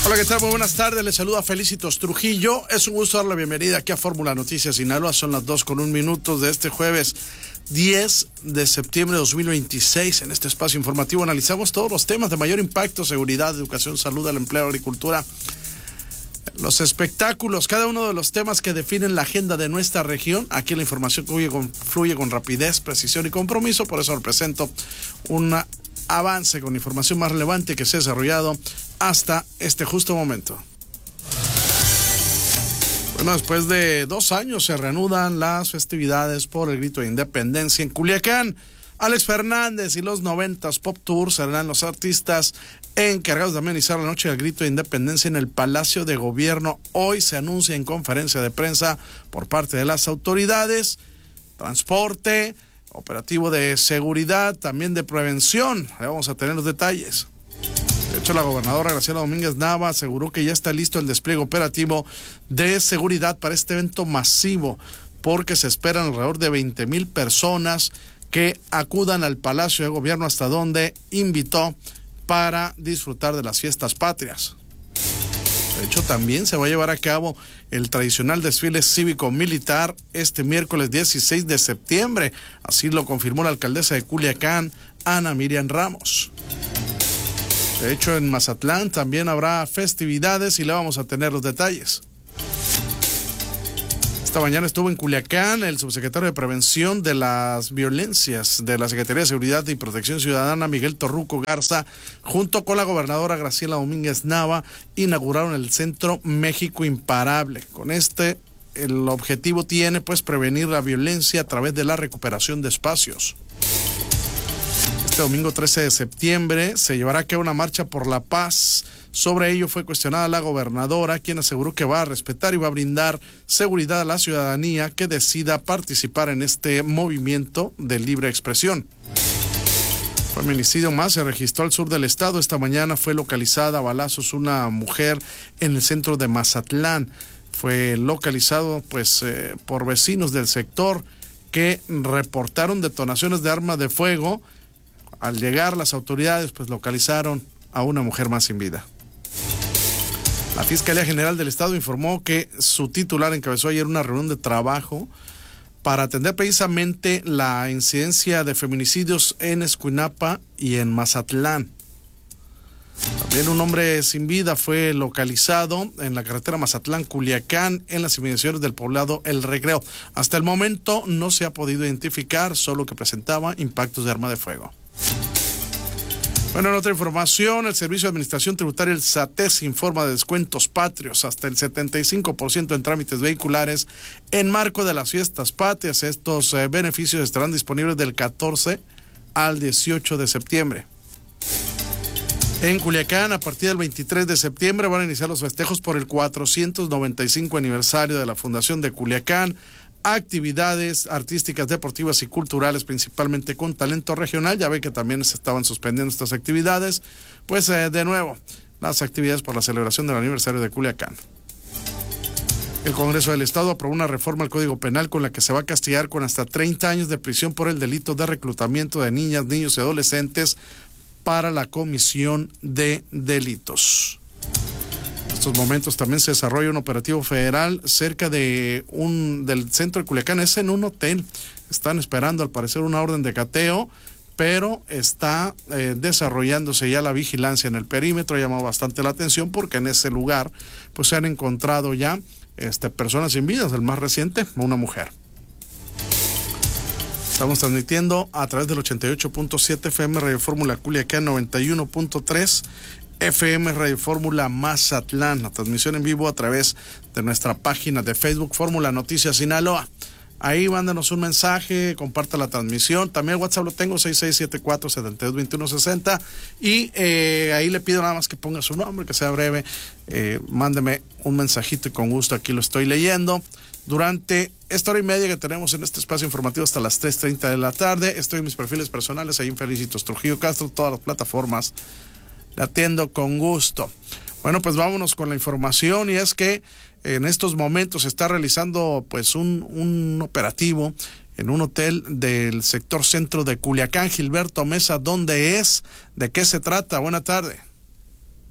Hola, ¿qué tal? Muy buenas tardes. Les saluda Felicitos Trujillo. Es un gusto dar la bienvenida aquí a Fórmula Noticias Sinaloa. Son las 2:01 de este jueves 10 de septiembre de 2026. En este espacio informativo analizamos todos los temas de mayor impacto: seguridad, educación, salud, el empleo, agricultura, los espectáculos, cada uno de los temas que definen la agenda de nuestra región. Aquí la información fluye con rapidez, precisión y compromiso. Por eso le presento un avance con información más relevante que se ha desarrollado hasta este justo momento. Bueno, después de 2 años se reanudan las festividades por el grito de independencia en Culiacán. Alex Fernández y los 90s Pop Tour serán los artistas encargados de amenizar la noche del grito de independencia en el Palacio de Gobierno. Hoy se anuncia en conferencia de prensa por parte de las autoridades, transporte, operativo de seguridad, también de prevención. Ahí vamos a tener los detalles. De hecho, la gobernadora Graciela Domínguez Nava aseguró que ya está listo el despliegue operativo de seguridad para este evento masivo, porque se esperan alrededor de 20,000 personas que acudan al Palacio de Gobierno, hasta donde invitó para disfrutar de las fiestas patrias. De hecho, también se va a llevar a cabo el tradicional desfile cívico-militar este miércoles 16 de septiembre. Así lo confirmó la alcaldesa de Culiacán, Ana Miriam Ramos. De hecho, en Mazatlán también habrá festividades y le vamos a tener los detalles. Esta mañana estuvo en Culiacán el subsecretario de Prevención de las Violencias de la Secretaría de Seguridad y Protección Ciudadana, Miguel Torruco Garza, junto con la gobernadora Graciela Domínguez Nava, inauguraron el Centro México Imparable. Con el objetivo tiene prevenir la violencia a través de la recuperación de espacios. Este domingo 13 de septiembre se llevará a cabo una marcha por la paz. Sobre ello fue cuestionada la gobernadora, quien aseguró que va a respetar y va a brindar seguridad a la ciudadanía que decida participar en este movimiento de libre expresión. Un feminicidio más se registró al sur del estado. Esta mañana fue localizada a balazos una mujer en el centro de Mazatlán. Fue localizado por vecinos del sector que reportaron detonaciones de arma de fuego. Al llegar las autoridades localizaron a una mujer más sin vida. La Fiscalía General del Estado informó que su titular encabezó ayer una reunión de trabajo para atender precisamente la incidencia de feminicidios en Escuinapa y en Mazatlán. También un hombre sin vida fue localizado en la carretera Mazatlán-Culiacán, en las inmediaciones del poblado El Recreo. Hasta el momento no se ha podido identificar, solo que presentaba impactos de arma de fuego. Bueno, en otra información, el Servicio de Administración Tributaria, el SATES, informa de descuentos patrios hasta el 75% en trámites vehiculares en marco de las fiestas patrias. Estos beneficios estarán disponibles del 14 al 18 de septiembre. En Culiacán, a partir del 23 de septiembre van a iniciar los festejos por el 495 aniversario de la Fundación de Culiacán. Actividades artísticas, deportivas y culturales, principalmente con talento regional. Ya ve que también se estaban suspendiendo estas actividades. De nuevo, las actividades por la celebración del aniversario de Culiacán. El Congreso del Estado aprobó una reforma al Código Penal con la que se va a castigar con hasta 30 años de prisión por el delito de reclutamiento de niñas, niños y adolescentes para la comisión de delitos. En estos momentos también se desarrolla un operativo federal cerca del centro de Culiacán. Es en un hotel. Están esperando, al parecer, una orden de cateo, pero está desarrollándose ya la vigilancia en el perímetro. Ha llamado bastante la atención porque en ese lugar se han encontrado ya personas sin vida. El más reciente, una mujer. Estamos transmitiendo a través del 88.7 FM Radio Fórmula Culiacán, 91.3 FM Radio Fórmula Mazatlán. La transmisión en vivo a través de nuestra página de Facebook Fórmula Noticias Sinaloa. Ahí mándanos un mensaje, comparta la transmisión. También el WhatsApp lo tengo, 6674-722160. Y ahí le pido nada más que ponga su nombre, que sea breve. Mándeme un mensajito y con gusto aquí lo estoy leyendo. Durante esta hora y media que tenemos en este espacio informativo hasta las 3:30 de la tarde, estoy en mis perfiles personales, ahí en Felicitos Trujillo Castro, todas las plataformas. La atiendo con gusto. Bueno, vámonos con la información, y es que en estos momentos se está realizando un operativo en un hotel del sector centro de Culiacán. Gilberto Mesa, ¿dónde es? ¿De qué se trata? Buena tarde.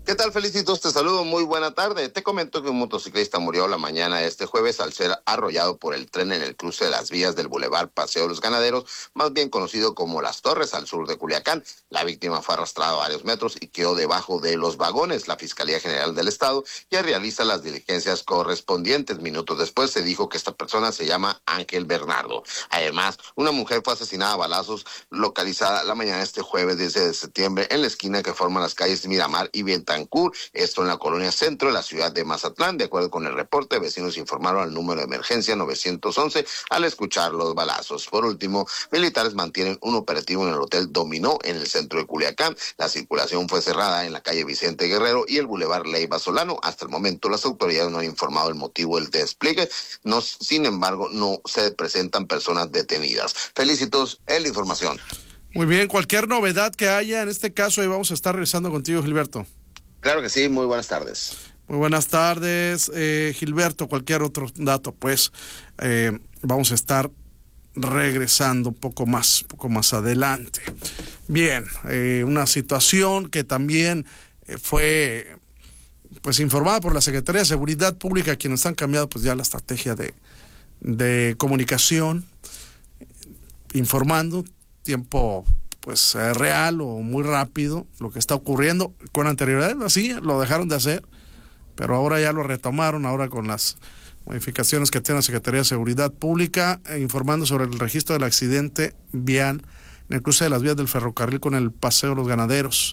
¿Qué tal, Felicitos? Te saludo, muy buena tarde. Te comento que un motociclista murió la mañana de este jueves al ser arrollado por el tren en el cruce de las vías del Boulevard Paseo de los Ganaderos, más bien conocido como Las Torres, al sur de Culiacán. La víctima fue arrastrada varios metros y quedó debajo de los vagones. La Fiscalía General del Estado ya realiza las diligencias correspondientes. Minutos después se dijo que esta persona se llama Ángel Bernardo. Además, una mujer fue asesinada a balazos, localizada la mañana de este jueves 10 de septiembre en la esquina que forman las calles Miramar y Betancourt. Esto en la colonia centro de la ciudad de Mazatlán. De acuerdo con el reporte, vecinos informaron al número de emergencia 911 al escuchar los balazos. Por último, militares mantienen un operativo en el Hotel Dominó en el centro de Culiacán. La circulación fue cerrada en la calle Vicente Guerrero y el Boulevard Leiva Solano. Hasta el momento, las autoridades no han informado el motivo del despliegue. Sin embargo, no se presentan personas detenidas. Felicitos en la información. Muy bien, cualquier novedad que haya en este caso, ahí vamos a estar regresando contigo, Gilberto. Claro que sí, muy buenas tardes. Muy buenas tardes, Gilberto. Cualquier otro dato, pues vamos a estar regresando un poco más adelante. Bien, una situación que también fue pues informada por la Secretaría de Seguridad Pública, quienes han cambiado pues ya la estrategia de comunicación, informando tiempo pues real o muy rápido lo que está ocurriendo. Con anterioridad así lo dejaron de hacer, pero ahora ya lo retomaron, ahora con las modificaciones que tiene la Secretaría de Seguridad Pública, informando sobre el registro del accidente vial en el cruce de las vías del ferrocarril con el Paseo de los Ganaderos.